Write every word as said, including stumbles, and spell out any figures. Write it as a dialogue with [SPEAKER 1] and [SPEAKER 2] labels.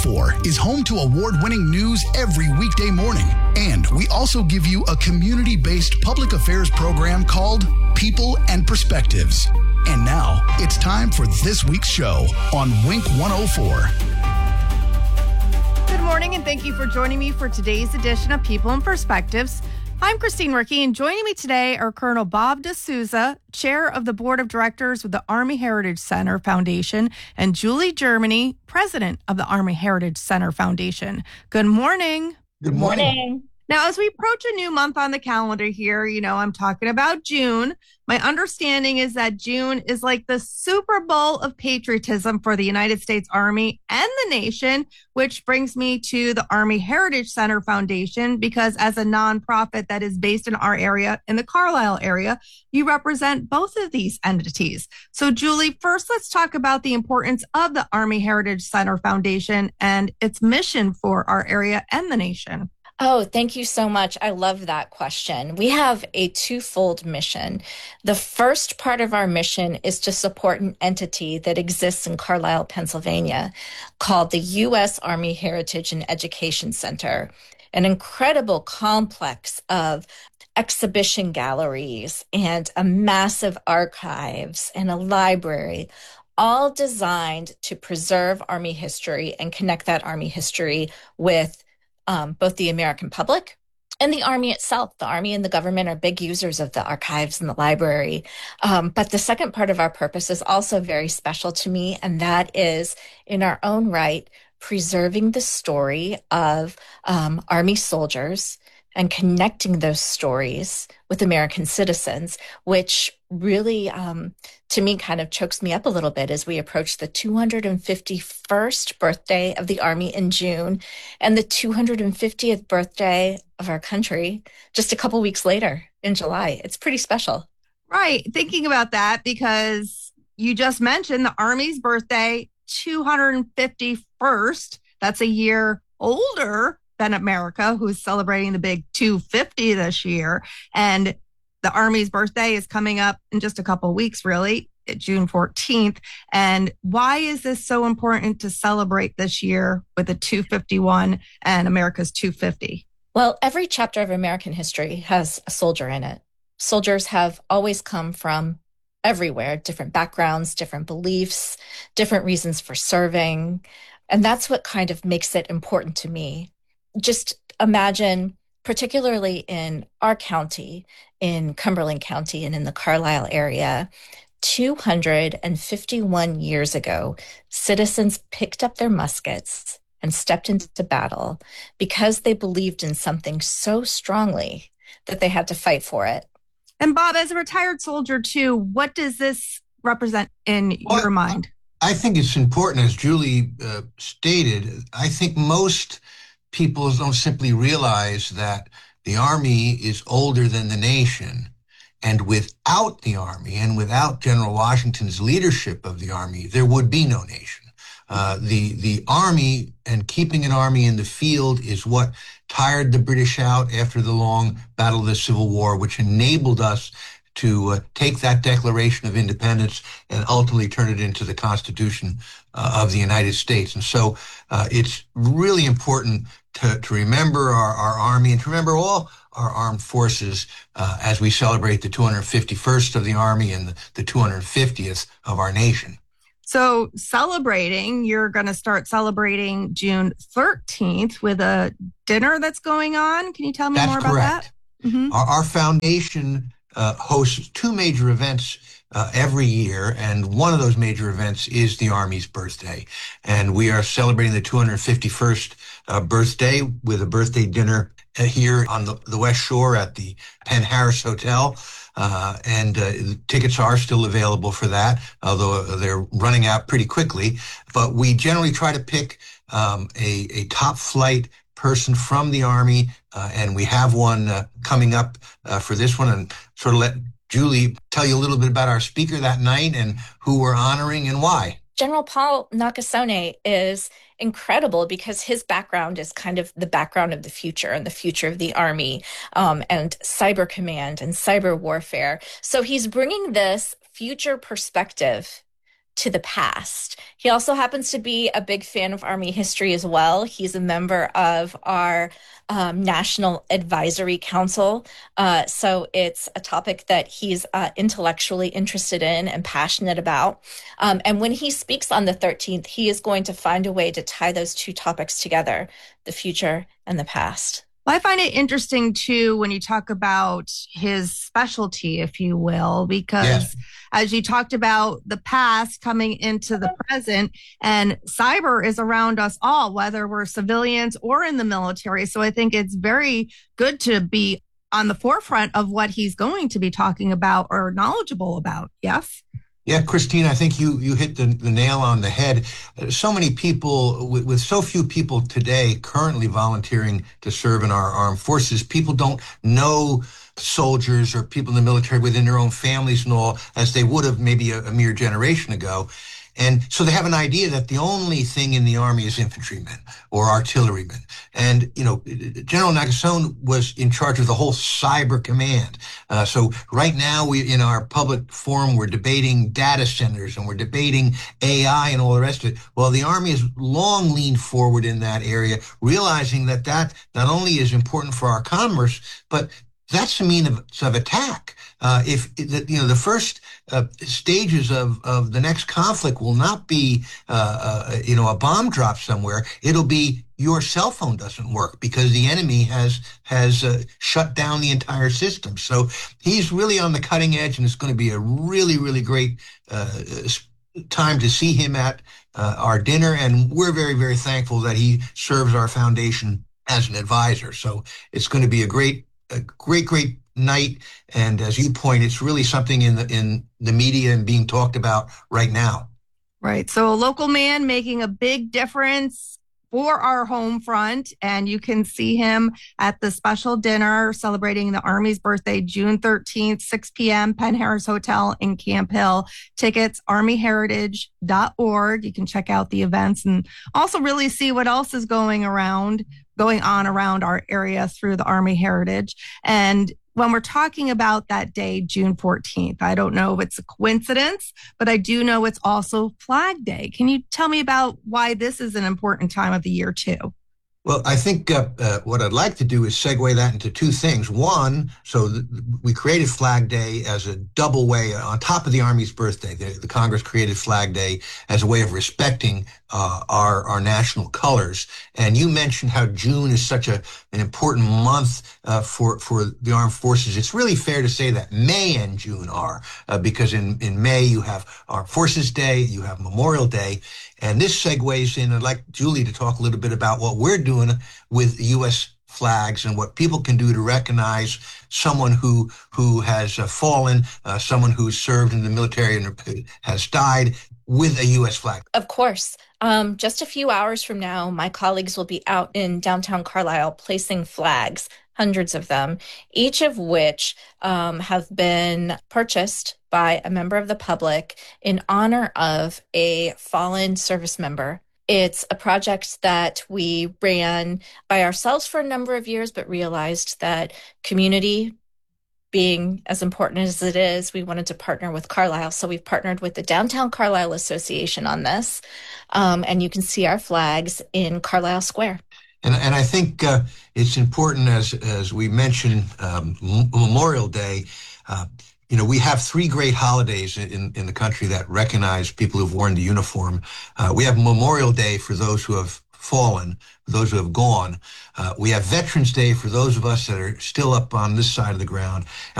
[SPEAKER 1] four is home to award-winning news every weekday morning. And we also give you a community-based public affairs program called People and Perspectives. And now it's time for this week's show on Wink one oh four.
[SPEAKER 2] Good morning, and thank you for joining me for today's edition of People and Perspectives. I'm Christine Rickey, and joining me today are Colonel Bob D'Souza, Chair of the Board of Directors with the Army Heritage Center Foundation, and Julie Germany, President of the Army Heritage Center Foundation. Good morning.
[SPEAKER 3] Good morning.
[SPEAKER 2] Now, as we approach a new month on the calendar here, you know, I'm talking about June. My understanding is that June is like the Super Bowl of patriotism for the United States Army and the nation, which brings me to the Army Heritage Center Foundation, because as a nonprofit that is based in our area, in the Carlisle area, you represent both of these entities. So, Julie, first, let's talk about the importance of the Army Heritage Center Foundation and its mission for our area and the nation.
[SPEAKER 3] Oh, thank you so much. I love that question. We have a twofold mission. The first part of our mission is to support an entity that exists in Carlisle, Pennsylvania, called the U S Army Heritage and Education Center, an incredible complex of exhibition galleries and a massive archives and a library, all designed to preserve Army history and connect that Army history with Um, both the American public and the Army itself. The Army and the government are big users of the archives and the library. Um, but the second part of our purpose is also very special to me, and that is, in our own right, preserving the story of um, Army soldiers and connecting those stories with American citizens, which really, um, to me, kind of chokes me up a little bit as we approach the two hundred fifty-first birthday of the Army in June and the two hundred fiftieth birthday of our country just a couple weeks later in July. It's pretty special.
[SPEAKER 2] Right. Thinking about that, because you just mentioned the Army's birthday, two hundred fifty-first. That's a year older than America, who's celebrating the big two hundred fifty this year. And the Army's birthday is coming up in just a couple of weeks, really, June fourteenth. And why is this so important to celebrate this year with the two fifty-one and America's two fifty?
[SPEAKER 3] Well, every chapter of American history has a soldier in it. Soldiers have always come from everywhere, different backgrounds, different beliefs, different reasons for serving. And that's what kind of makes it important to me. Just imagine, particularly in our county, in Cumberland County and in the Carlisle area, two hundred fifty-one years ago, citizens picked up their muskets and stepped into battle because they believed in something so strongly that they had to fight for it.
[SPEAKER 2] And Bob, as a retired soldier too, what does this represent in well, your mind?
[SPEAKER 4] I think it's important, as Julie uh, stated. I think most people don't simply realize that the Army is older than the nation. And without the Army and without General Washington's leadership of the Army, there would be no nation. Uh, the, the Army and keeping an Army in the field is what tired the British out after the long battle of the Civil War, which enabled us to uh, take that Declaration of Independence and ultimately turn it into the Constitution uh, of the United States. And so uh, it's really important to, to remember our, our Army and to remember all our armed forces uh, as we celebrate the two hundred fifty-first of the Army and the, the two hundred fiftieth of our nation.
[SPEAKER 2] So celebrating, you're going to start celebrating June thirteenth with a dinner that's going on. Can you tell me
[SPEAKER 4] That's
[SPEAKER 2] more about
[SPEAKER 4] correct.
[SPEAKER 2] that? Mm-hmm.
[SPEAKER 4] Our, our foundation uh, hosts two major events uh, every year, and one of those major events is the Army's birthday. And we are celebrating the two hundred fifty-first uh, birthday with a birthday dinner uh, here on the, the West Shore at the Penn Harris Hotel. Uh, and uh, tickets are still available for that, although they're running out pretty quickly. But we generally try to pick um, a, a top flight person from the Army, uh, and we have one uh, coming up uh, for this one, and sort of let Julie tell you a little bit about our speaker that night and who we're honoring and why.
[SPEAKER 3] General Paul Nakasone is incredible because his background is kind of the background of the future and the future of the Army um, and cyber command and cyber warfare. So he's bringing this future perspective to the past. He also happens to be a big fan of Army history as well. He's a member of our um, National Advisory Council. Uh, so it's a topic that he's uh, intellectually interested in and passionate about. Um, and when he speaks on the thirteenth, he is going to find a way to tie those two topics together, the future and the past.
[SPEAKER 2] Well, I find it interesting too when you talk about his specialty, if you will, because yes. as you talked about the past coming into the present, and cyber is around us all, whether we're civilians or in the military. So I think it's very good to be on the forefront of what he's going to be talking about or knowledgeable about. Yes.
[SPEAKER 4] Yeah, Christine, I think you you hit the, the nail on the head. Uh, so many people, with, with so few people today currently volunteering to serve in our armed forces, people don't know soldiers or people in the military within their own families and all as they would have maybe a, a mere generation ago. And so they have an idea that the only thing in the Army is infantrymen or artillerymen. And, you know, General Nakasone was in charge of the whole cyber command. Uh, so right now, we in our public forum, we're debating data centers and we're debating A I and all the rest of it. Well, the Army has long leaned forward in that area, realizing that that not only is important for our commerce, but that's the means of, of attack. Uh, if you know the first uh, stages of, of the next conflict will not be uh, uh, you know a bomb drop somewhere. It'll be your cell phone doesn't work because the enemy has has uh, shut down the entire system. So he's really on the cutting edge, and it's going to be a really really great uh, time to see him at uh, our dinner. And we're very very thankful that he serves our foundation as an advisor. So it's going to be a great. A great, great night. And as you point, it's really something in the in the media and being talked about right now.
[SPEAKER 2] Right. So a local man making a big difference for our home front. And you can see him at the special dinner celebrating the Army's birthday, June thirteenth, six p.m., Penn Harris Hotel in Camp Hill. Tickets, army heritage dot org. You can check out the events and also really see what else is going around. going on around our area through the Army Heritage. And when we're talking about that day, June fourteenth, I don't know if it's a coincidence, but I do know it's also Flag Day. Can you tell me about why this is an important time of the year too?
[SPEAKER 4] Well, I think uh, uh, what I'd like to do is segue that into two things. One, so th- we created Flag Day as a double way on top of the Army's birthday. The, the Congress created Flag Day as a way of respecting uh, our our national colors. And you mentioned how June is such a an important month uh, for for the armed forces. It's really fair to say that May and June are uh, because in in May you have Armed Forces Day, you have Memorial Day. And this segues in. I'd like Julie to talk a little bit about what we're doing with U S flags and what people can do to recognize someone who who has uh, fallen, uh, someone who's served in the military and has died with a U S flag.
[SPEAKER 3] Of course. Um, just a few hours from now, my colleagues will be out in downtown Carlisle placing flags, hundreds of them, each of which um, have been purchased by a member of the public in honor of a fallen service member. It's a project that we ran by ourselves for a number of years, but realized that community being as important as it is, we wanted to partner with Carlisle. So we've partnered with the Downtown Carlisle Association on this. Um, and you can see our flags in Carlisle Square.
[SPEAKER 4] And, and I think uh, it's important, as as we mentioned, um, Memorial Day, uh, you know, we have three great holidays in, in the country that recognize people who've worn the uniform. Uh, we have Memorial Day for those who have fallen, for those who have gone. Uh, we have Veterans Day for those of us that are still up on this side of the ground.